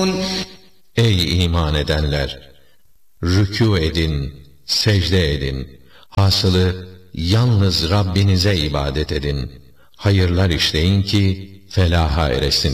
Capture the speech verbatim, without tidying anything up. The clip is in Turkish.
Ey iman edenler! Rükû edin, secde edin. Hasılı yalnız Rabbinize ibadet edin. Hayırlar işleyin ki felaha eresiniz.